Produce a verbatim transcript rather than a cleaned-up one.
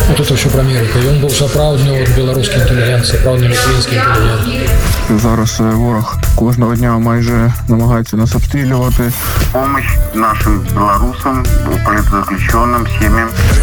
Вот это все про Америку. І він був сапраўдны от беларускі інтэлігент, сапраўдны літвінскі інтэлігент. Зараз ворог кожного дня майже намагається нас обстрілювати. Помощь нашим белорусам, политзаключенным, семьям.